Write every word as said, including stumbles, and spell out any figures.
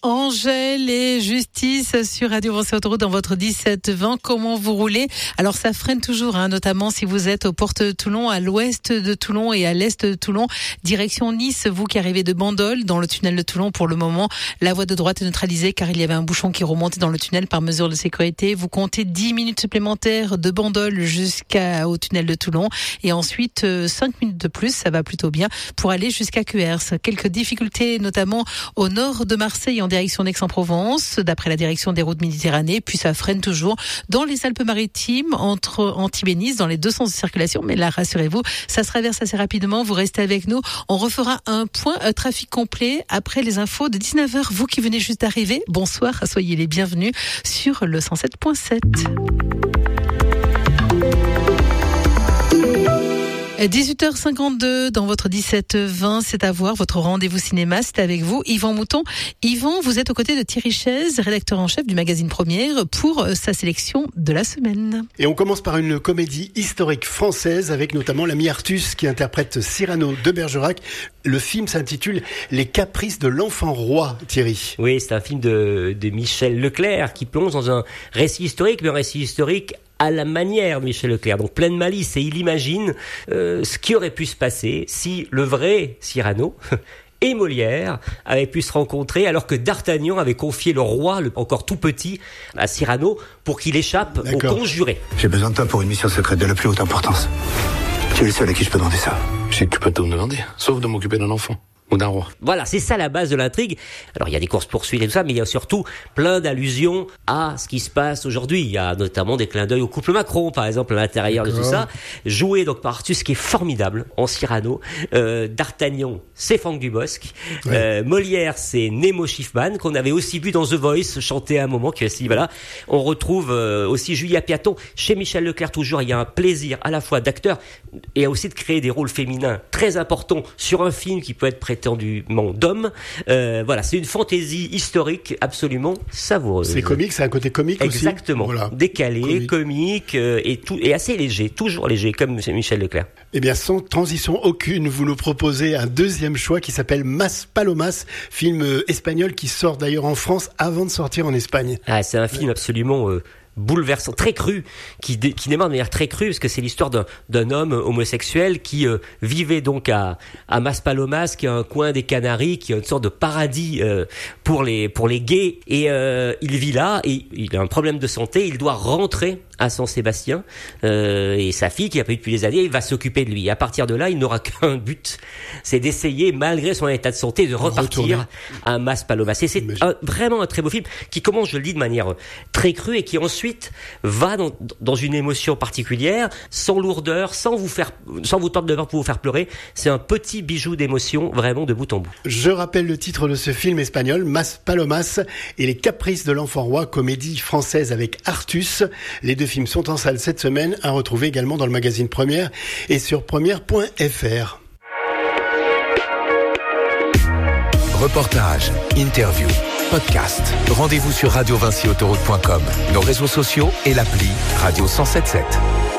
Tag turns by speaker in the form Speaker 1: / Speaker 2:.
Speaker 1: Angèle et Justice sur Radio Vinci Autoroute dans votre dix-sept vingt. Comment vous roulez? Alors ça freine toujours, hein, notamment si vous êtes aux portes de Toulon, à l'ouest de Toulon et à l'est de Toulon. Direction Nice, vous qui arrivez de Bandol dans le tunnel de Toulon. Pour le moment, la voie de droite est neutralisée car il y avait un bouchon qui remontait dans le tunnel par mesure de sécurité. Vous comptez dix minutes supplémentaires de Bandol jusqu'au tunnel de Toulon. Et ensuite, cinq minutes de plus, ça va plutôt bien, pour aller jusqu'à Cuers. Quelques difficultés, notamment au nord de Marseille, en direction d'Aix-en-Provence, d'après la direction des routes Méditerranée. Puis ça freine toujours dans les Alpes-Maritimes, entre Antibes et Nice, dans les deux sens de circulation. Mais là, rassurez-vous, ça se traverse assez rapidement. Vous restez avec nous. On refera un point euh, trafic complet après les infos de dix-neuf heures. Vous qui venez juste d'arriver, bonsoir, soyez les bienvenus sur le cent sept point sept. dix-huit heures cinquante-deux dans votre dix-sept vingt, c'est à voir, votre rendez-vous cinéma, c'est avec vous, Yvan Mouton. Yvan, vous êtes aux côtés de Thierry Chaise, rédacteur en chef du magazine Première, pour sa sélection de la semaine.
Speaker 2: Et on commence par une comédie historique française avec notamment l'ami Artus qui interprète Cyrano de Bergerac. Le film s'intitule Les caprices de l'enfant roi, Thierry.
Speaker 3: Oui, c'est un film de, de Michel Leclerc qui plonge dans un récit historique, mais un récit historique à la manière de Michel Leclerc, donc pleine malice, et il imagine euh, ce qui aurait pu se passer si le vrai Cyrano et Molière avaient pu se rencontrer alors que D'Artagnan avait confié le roi, le, encore tout petit, à Cyrano pour qu'il échappe
Speaker 2: D'accord.
Speaker 3: au conjuré.
Speaker 4: J'ai besoin de toi pour une mission secrète de la plus haute importance. Tu es le seul à qui je peux demander ça.
Speaker 5: Je sais que tu peux tout me demander, sauf de m'occuper d'un enfant. Ou d'un roi.
Speaker 3: Voilà, c'est ça la base de l'intrigue. Alors il y a des courses-poursuites et tout ça, mais il y a surtout plein d'allusions à ce qui se passe aujourd'hui. Il y a notamment des clins d'œil au couple Macron, par exemple, à l'intérieur D'accord. de tout ça. Joué donc par Artus, qui est formidable en Cyrano. Euh, D'Artagnan, c'est Franck Dubosc. Ouais. Euh, Molière, c'est Nemo Schiffman, qu'on avait aussi vu dans The Voice chanter à un moment. Qui aussi, voilà. On retrouve euh, aussi Julia Piaton. Chez Michel Leclerc, toujours, il y a un plaisir à la fois d'acteur et aussi de créer des rôles féminins très importants sur un film qui peut être prêté prétendument d'homme. Euh, voilà, c'est une fantaisie historique absolument savoureuse.
Speaker 2: C'est comique, c'est un côté comique
Speaker 3: Exactement.
Speaker 2: aussi. Exactement. Voilà.
Speaker 3: Décalé,
Speaker 2: comique,
Speaker 3: comique euh, et, tout, et assez léger, toujours léger, comme Michel Leclerc.
Speaker 2: Eh bien, sans transition aucune, vous nous proposez un deuxième choix qui s'appelle Mas Palomas, film espagnol qui sort d'ailleurs en France avant de sortir en Espagne.
Speaker 3: Ah, c'est un film absolument... Euh, bouleversant, très cru, qui, dé, qui démarre de manière très crue, parce que c'est l'histoire d'un, d'un homme homosexuel qui euh, vivait donc à, à Maspalomas, qui est un coin des Canaries, qui est une sorte de paradis euh, pour les pour les gays, et euh, il vit là, et il a un problème de santé, il doit rentrer à San Sébastien, euh, et sa fille, qui a pas eu depuis des années, va s'occuper de lui. À partir de là, il n'aura qu'un but, c'est d'essayer, malgré son état de santé, de repartir Retourner. à Maspalomas. Et c'est un, vraiment un très beau film, qui commence, je le dis, de manière très crue, et qui ensuite va dans, dans une émotion particulière, sans lourdeur, sans vous faire, sans vous tenter de pour vous faire pleurer. C'est un petit bijou d'émotion, vraiment de bout en bout.
Speaker 2: Je rappelle le titre de ce film espagnol, Mas Palomas et les caprices de l'enfant roi, comédie française avec Artus. Les deux films sont en salle cette semaine, à retrouver également dans le magazine Première et sur première point f r.
Speaker 6: Reportage, interview, podcast. Rendez-vous sur radio vinci autoroute point com, nos réseaux sociaux et l'appli Radio cent soixante-dix-sept.